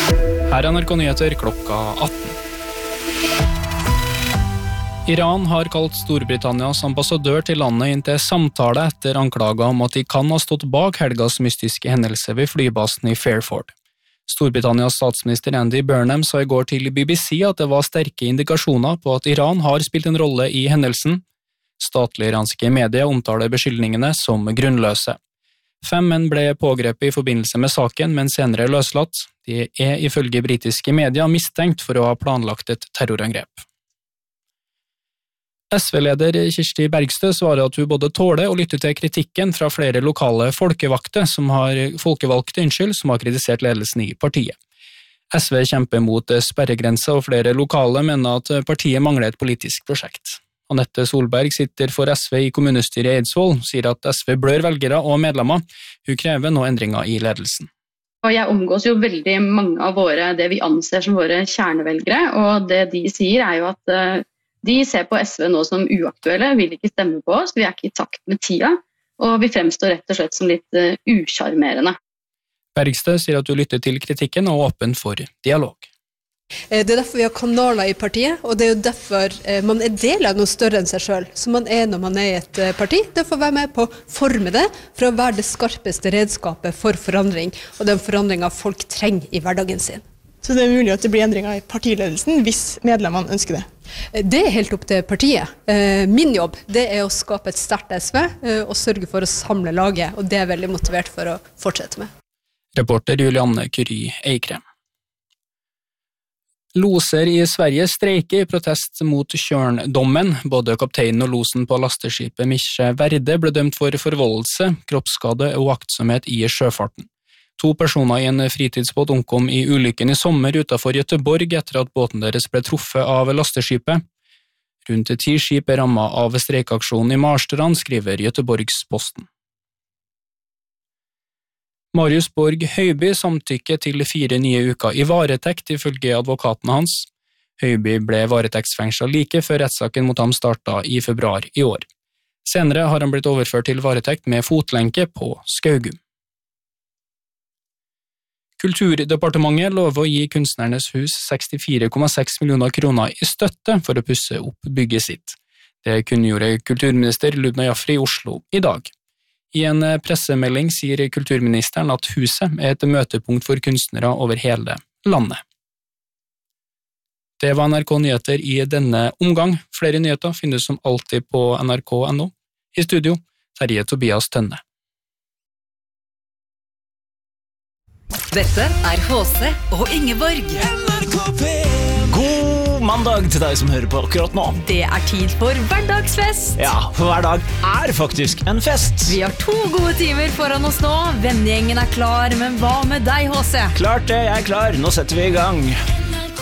Her er NRK Nyheter klokka 18. Iran har kalt Storbritannias ambassadør til landet inn til samtale etter anklager om at de kan ha stått bak helgas mystiske hendelse ved flybasen i Fairford. Storbritannias statsminister Andy Burnham sa i går til BBC at det var sterke indikasjoner på at Iran har spilt en rolle i hendelsen. Statlige iranske medier omtaler beskyldningene som grunnløse. 5 menn ble pågrepet i forbindelse med saken, men senere løslatt. De er ifølge britiske medier mistenkt for å ha planlagt et terrorangrep. SV-leder Kirsti Bergstø svarer at hun både tåler og lytter til kritikken fra flere lokale folkevalgte som har kritisert ledelsen i partiet. SV kjemper mot sperregrenser, og flere lokale mener at partiet mangler et politisk prosjekt. Anette Solberg sitter for SV i kommunestyret i Eidsvoll, sier at SV blør velgere og medlemmer. Hun krever nå endringer i ledelsen. Og jeg omgås jo veldig mange av det vi anser som våre kjernevelgere, og det de sier er jo at de ser på SV nå som uaktuelle, vil ikke stemme på oss, vi er ikke i takt med tida, og vi fremstår rett og slett som litt usjarmerende. Bergstø sier at du lytter til kritikken og er åpen for dialog. Det er derfor vi har kanaler i partiet, og det er jo derfor man er del av noe større enn seg selv, som man er når man er i et parti. Det får være med på å forme det, for å være det skarpeste redskapet for forandring, og den forandringen folk trenger i hverdagen sin. Så det er mulig at det blir endringer i partiledelsen hvis medlemmene ønsker det? Det er helt opp til partiet. Min jobb det er å skape et sterkt SV og sørge for å samle laget, og det er jeg veldig motivert for å fortsette med. Reporter Julianne Curie Eikrem. Loser i Sverige streiker i protest mot Tjørndommen. Både kapteinen og losen på lasteskipet Misje Verde ble dømt for forvoldelse, kroppsskade og aktsomhet i sjøfarten. 2 personer i en fritidsbåt omkom i ulykken i sommer utenfor Göteborg etter at båten deres ble truffet av lasteskipet. Rundt 10 skip er rammet av streikaksjonen i Marstrand, skriver Göteborgs-Posten. Marius Borg Høiby samtykker til 4 nye uker i varetekt ifølge advokaten hans. Høiby ble varetektsfengslet like før rettssaken mot ham startet i februar i år. Senere har han blitt overført til varetekt med fotlenke på Skaugum. Kulturdepartementet lover å gi Kunstnernes hus 64,6 millioner kroner i støtte for å pusse opp bygget sitt. Det kunngjorde kulturminister Ludna Jafri i Oslo i dag. I en pressemelding sier kulturministeren at huset er et møtepunkt for kunstnere over hele landet. Det var NRK Nyheter i denne omgang. Flere nyheter finnes som alltid på nrk.no. I studio, Terje Tobias Tønne. Dette er HC og Ingeborg. God mandag til deg som hører på akkurat nå. Det er tid for hverdagsfest. Ja, for hver dag er faktisk en fest. Vi har 2 gode timer foran oss nå. Vennegjengen er klar, men hva med deg, HC? Klart det, jeg er klar. Nå setter vi i gang.